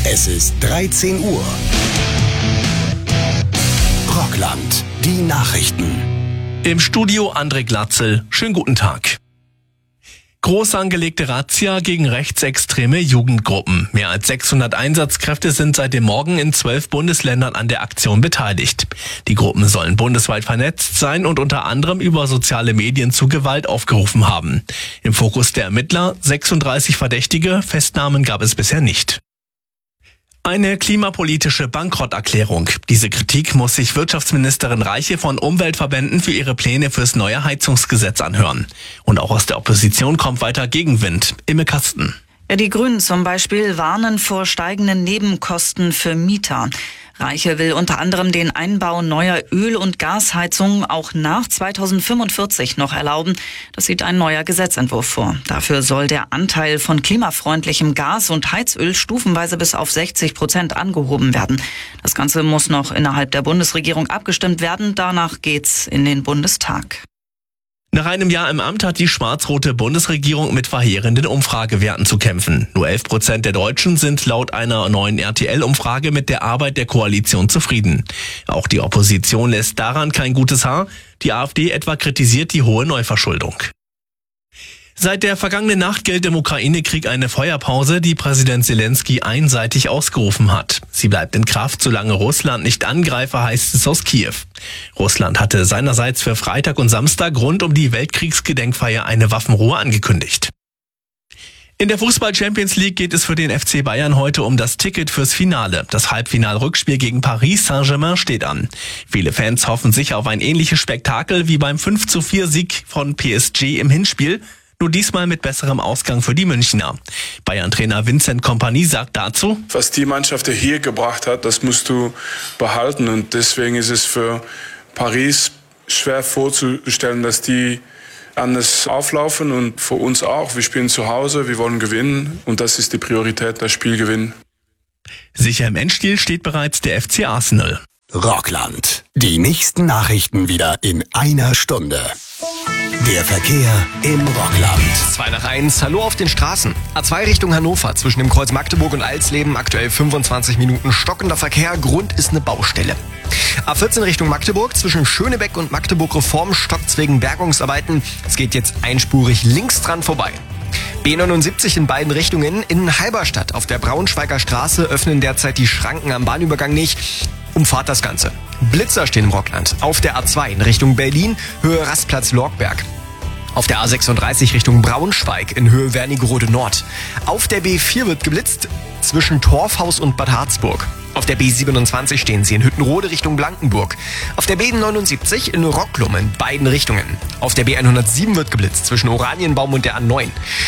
Es ist 13 Uhr. Rockland, die Nachrichten. Im Studio André Glatzel. Schönen guten Tag. Groß angelegte Razzia gegen rechtsextreme Jugendgruppen. Mehr als 600 Einsatzkräfte sind seit dem Morgen in 12 Bundesländern an der Aktion beteiligt. Die Gruppen sollen bundesweit vernetzt sein und unter anderem über soziale Medien zu Gewalt aufgerufen haben. Im Fokus der Ermittler 36 Verdächtige, Festnahmen gab es bisher nicht. Eine klimapolitische Bankrotterklärung. Diese Kritik muss sich Wirtschaftsministerin Reiche von Umweltverbänden für ihre Pläne fürs neue Heizungsgesetz anhören. Und auch aus der Opposition kommt weiter Gegenwind. Imme Kasten. Ja, die Grünen zum Beispiel warnen vor steigenden Nebenkosten für Mieter. Reiche will unter anderem den Einbau neuer Öl- und Gasheizungen auch nach 2045 noch erlauben. Das sieht ein neuer Gesetzentwurf vor. Dafür soll der Anteil von klimafreundlichem Gas und Heizöl stufenweise bis auf 60% angehoben werden. Das Ganze muss noch innerhalb der Bundesregierung abgestimmt werden. Danach geht's in den Bundestag. Nach einem Jahr im Amt hat die schwarz-rote Bundesregierung mit verheerenden Umfragewerten zu kämpfen. Nur 11% der Deutschen sind laut einer neuen RTL-Umfrage mit der Arbeit der Koalition zufrieden. Auch die Opposition lässt daran kein gutes Haar. Die AfD etwa kritisiert die hohe Neuverschuldung. Seit der vergangenen Nacht gilt im Ukraine-Krieg eine Feuerpause, die Präsident Zelensky einseitig ausgerufen hat. Sie bleibt in Kraft, solange Russland nicht angreife, heißt es aus Kiew. Russland hatte seinerseits für Freitag und Samstag rund um die Weltkriegsgedenkfeier eine Waffenruhe angekündigt. In der Fußball-Champions League geht es für den FC Bayern heute um das Ticket fürs Finale. Das Halbfinal-Rückspiel gegen Paris Saint-Germain steht an. Viele Fans hoffen sicher auf ein ähnliches Spektakel wie beim 5:4-Sieg von PSG im Hinspiel. Nur diesmal mit besserem Ausgang für die Münchner. Bayern-Trainer Vincent Kompany sagt dazu: Was die Mannschaft hier gebracht hat, das musst du behalten. Und deswegen ist es für Paris schwer vorzustellen, dass die anders auflaufen. Und für uns auch. Wir spielen zu Hause, wir wollen gewinnen. Und das ist die Priorität, das Spiel gewinnen. Sicher im Endspiel steht bereits der FC Arsenal. Rockland, die nächsten Nachrichten wieder in einer Stunde. Der Verkehr im Rockland. 2:01, hallo auf den Straßen. A2 Richtung Hannover, zwischen dem Kreuz Magdeburg und Alsleben, aktuell 25 Minuten stockender Verkehr, Grund ist eine Baustelle. A14 Richtung Magdeburg, zwischen Schönebeck und Magdeburg Reform stockt's wegen Bergungsarbeiten. Es geht jetzt einspurig links dran vorbei. B79 in beiden Richtungen. In Halberstadt auf der Braunschweiger Straße öffnen derzeit die Schranken am Bahnübergang nicht. Umfahrt das Ganze. Blitzer stehen im Rockland. Auf der A2 in Richtung Berlin, Höhe Rastplatz-Lorgberg. Auf der A36 Richtung Braunschweig in Höhe Wernigerode Nord. Auf der B4 wird geblitzt zwischen Torfhaus und Bad Harzburg. Auf der B27 stehen sie in Hüttenrode Richtung Blankenburg. Auf der B79 in Rocklum in beiden Richtungen. Auf der B107 wird geblitzt zwischen Oranienbaum und der A9.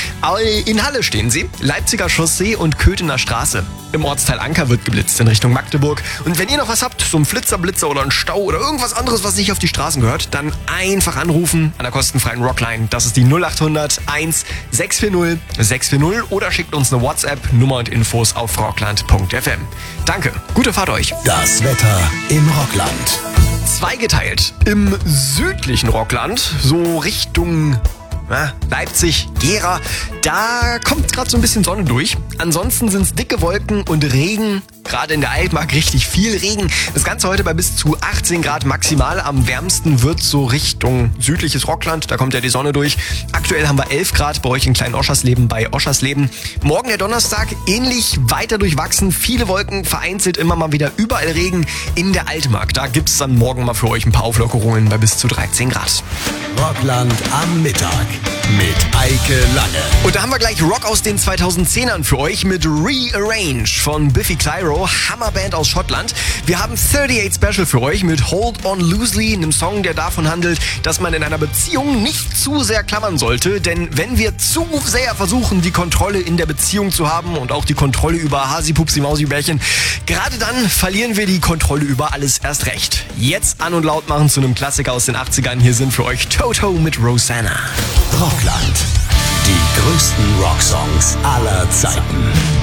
In Halle stehen sie, Leipziger Chaussee und Köthener Straße. Im Ortsteil Anker wird geblitzt in Richtung Magdeburg. Und wenn ihr noch was habt, so ein Flitzer oder ein Stau oder irgendwas anderes, was nicht auf die Straßen gehört, dann einfach anrufen an der kostenfreien Rockline. Das ist die 0800 1 640 640 oder schickt uns eine WhatsApp, Nummer und Infos auf rockland.fm. Danke, gute Fahrt euch. Das Wetter im Rockland. Zweigeteilt. Im südlichen Rockland, so Richtung Leipzig, Gera, da kommt gerade so ein bisschen Sonne durch. Ansonsten sind es dicke Wolken und Regen. Gerade in der Altmark richtig viel Regen. Das Ganze heute bei bis zu 18 Grad maximal. Am wärmsten wird so Richtung südliches Rockland. Da kommt ja die Sonne durch. Aktuell haben wir 11 Grad bei euch in Klein-Oschersleben bei Oschersleben. Morgen der Donnerstag ähnlich weiter durchwachsen. Viele Wolken, vereinzelt immer mal wieder überall Regen in der Altmark. Da gibt es dann morgen mal für euch ein paar Auflockerungen bei bis zu 13 Grad. Rockland am Mittag mit Eike Lange. Und da haben wir gleich Rock aus den 2010ern für euch mit Rearrange von Biffy Clyro, Hammerband aus Schottland. Wir haben 38 Special für euch mit Hold On Loosely, einem Song, der davon handelt, dass man in einer Beziehung nicht zu sehr klammern sollte, denn wenn wir zu sehr versuchen, die Kontrolle in der Beziehung zu haben und auch die Kontrolle über Hasi-Pupsi-Mausi-Bärchen, gerade dann verlieren wir die Kontrolle über alles erst recht. Jetzt an und laut machen zu einem Klassiker aus den 80ern. Hier sind für euch Toto mit Rosanna. Rockland. Die größten Rocksongs aller Zeiten.